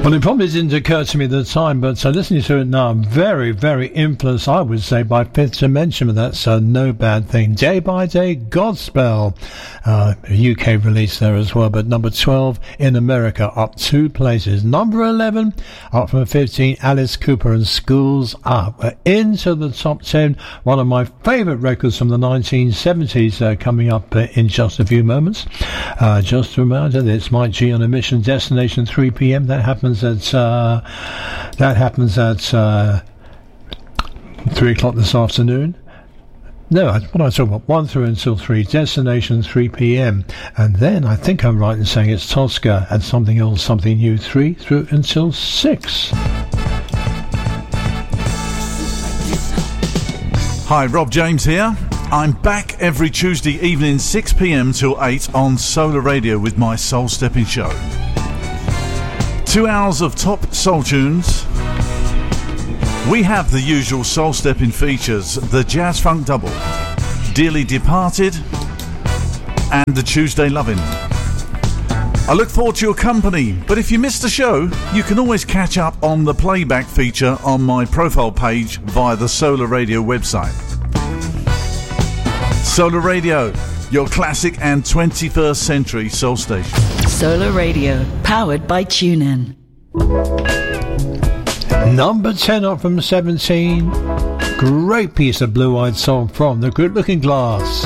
Well, it probably didn't occur to me at the time, but listening to it now, very, very influenced, I would say, by Fifth Dimension, but that's no bad thing. Day by Day, Godspell, UK release there as well, but number 12 in America, up 2 places. Number 11, up from 15, Alice Cooper and Schools Up. Into the top 10, one of my favourite records from the 1970s coming up in just a few moments. Just a reminder that it's Mike G on a mission, destination 3 p.m. That happens at 3 o'clock this afternoon. No, what am I talking about? 1 through until 3, destination 3 p.m. And then I think I'm right in saying it's Tosca and something else, something new, 3 through until 6. Hi, Rob James here. I'm back every Tuesday evening 6 p.m. till 8 on Solar Radio with my Soul Stepping Show. 2 hours of top soul tunes. We have the usual soul stepping features, the Jazz Funk Double, Dearly Departed, and the Tuesday Lovin'. I look forward to your company, but if you missed the show, you can always catch up on the playback feature on my profile page via the Solar Radio website. Solar Radio, your classic and 21st century soul station. Solar Radio, powered by TuneIn. Number 10 up from 17. Great piece of blue-eyed soul from The Good Looking Glass.